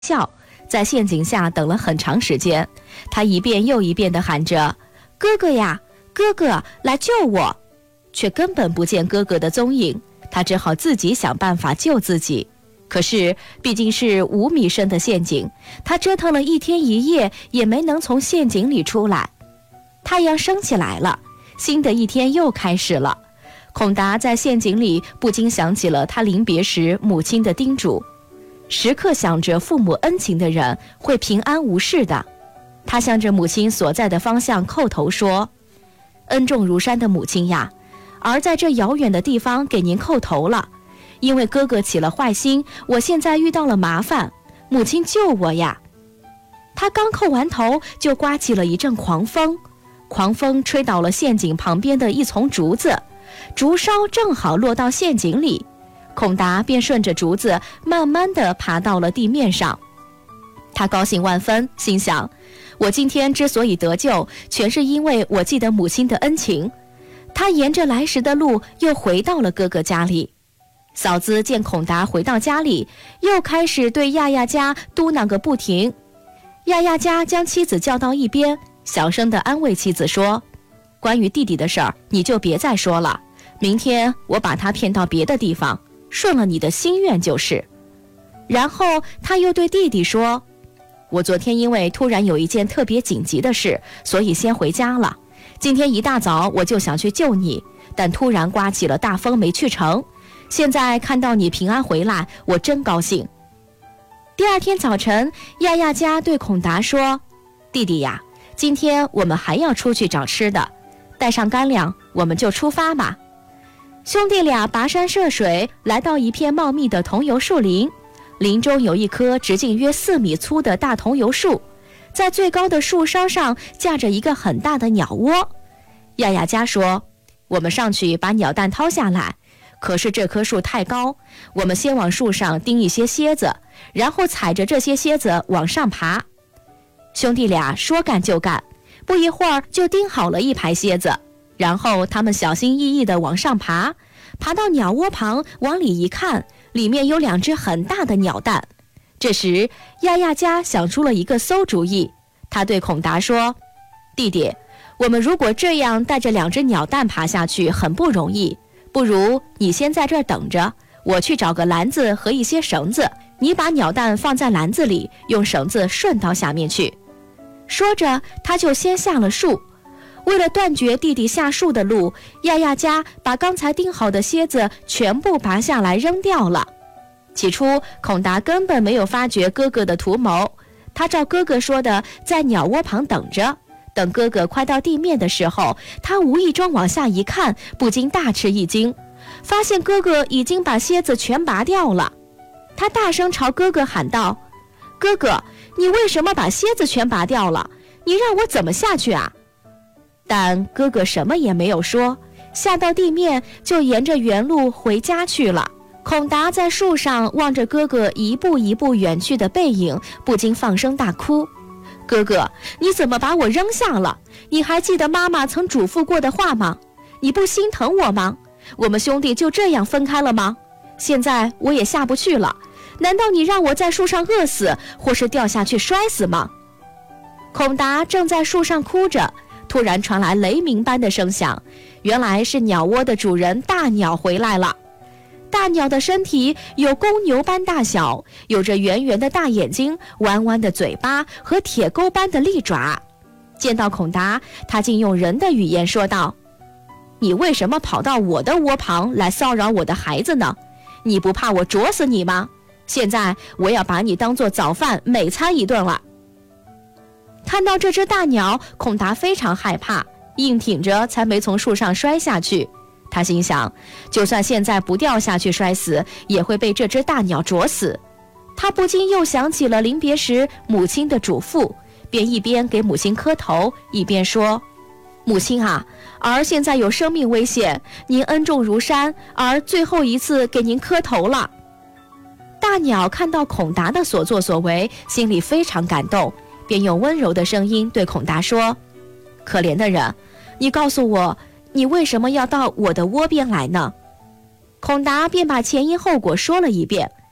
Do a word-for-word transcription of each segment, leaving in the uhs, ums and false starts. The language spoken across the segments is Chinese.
笑，在陷阱下等了很长时间，他一遍又一遍地喊着：哥哥呀，哥哥，来救我！却根本不见哥哥的踪影，他只好自己想办法救自己。可是毕竟是五米深的陷阱，他折腾了一天一夜也没能从陷阱里出来。太阳升起来了，新的一天又开始了。孔达在陷阱里不禁想起了他临别时母亲的叮嘱，时刻想着父母恩情的人会平安无事的。他向着母亲所在的方向叩头说：恩重如山的母亲呀，儿在这遥远的地方给您叩头了，因为哥哥起了坏心，我现在遇到了麻烦，母亲救我呀。他刚叩完头，就刮起了一阵狂风，狂风吹倒了陷阱旁边的一丛竹子，竹梢正好落到陷阱里，孔达便顺着竹子慢慢地爬到了地面上。他高兴万分，心想：我今天之所以得救，全是因为我记得母亲的恩情。他沿着来时的路又回到了哥哥家里。嫂子见孔达回到家里，又开始对亚亚家嘟囔个不停。亚亚家将妻子叫到一边，小声地安慰妻子说：关于弟弟的事儿你就别再说了，明天我把他骗到别的地方，顺了你的心愿就是。然后他又对弟弟说：我昨天因为突然有一件特别紧急的事，所以先回家了。今天一大早我就想去救你，但突然刮起了大风，没去成。现在看到你平安回来，我真高兴。第二天早晨，亚亚家对孔达说：弟弟呀，今天我们还要出去找吃的，带上干粮，我们就出发吧。兄弟俩跋山涉水，来到一片茂密的桐油树林，林中有一棵直径约四米粗的大桐油树，在最高的树梢上架着一个很大的鸟窝。亚亚家说：我们上去把鸟蛋掏下来，可是这棵树太高，我们先往树上钉一些楔子，然后踩着这些楔子往上爬。兄弟俩说干就干，不一会儿就钉好了一排楔子，然后他们小心翼翼地往上爬，爬到鸟窝旁，往里一看，里面有两只很大的鸟蛋。这时亚亚家想出了一个馊主意，他对孔达说：弟弟，我们如果这样带着两只鸟蛋爬下去很不容易，不如你先在这儿等着，我去找个篮子和一些绳子，你把鸟蛋放在篮子里，用绳子顺到下面去。说着他就先下了树。为了断绝弟弟下树的路，亚亚家把刚才钉好的楔子全部拔下来扔掉了。起初孔达根本没有发觉哥哥的图谋，他照哥哥说的在鸟窝旁等着，等哥哥快到地面的时候，他无意中往下一看，不禁大吃一惊，发现哥哥已经把楔子全拔掉了。他大声朝哥哥喊道：哥哥，你为什么把楔子全拔掉了？你让我怎么下去啊？但哥哥什么也没有说，下到地面就沿着原路回家去了。孔达在树上望着哥哥一步一步远去的背影，不禁放声大哭。哥哥，你怎么把我扔下了？你还记得妈妈曾嘱咐过的话吗？你不心疼我吗？我们兄弟就这样分开了吗？现在我也下不去了，难道你让我在树上饿死，或是掉下去摔死吗？孔达正在树上哭着，突然传来雷鸣般的声响，原来是鸟窝的主人大鸟回来了。大鸟的身体有公牛般大小，有着圆圆的大眼睛，弯弯的嘴巴和铁钩般的利爪。见到孔达，他竟用人的语言说道：你为什么跑到我的窝旁来骚扰我的孩子呢？你不怕我啄死你吗？现在我要把你当做早饭美餐一顿了。看到这只大鸟，孔达非常害怕，硬挺着才没从树上摔下去。他心想，就算现在不掉下去摔死，也会被这只大鸟啄死。他不禁又想起了临别时母亲的嘱咐，便一边给母亲磕头，一边说：母亲啊，儿现在有生命危险，您恩重如山，儿最后一次给您磕头了。大鸟看到孔达的所作所为，心里非常感动，便用温柔的声音对孔达说：可怜的人，你告诉我，你为什么要到我的窝边来呢？孔达便把前因后果说了一遍。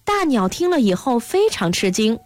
大鸟听了以后非常吃惊，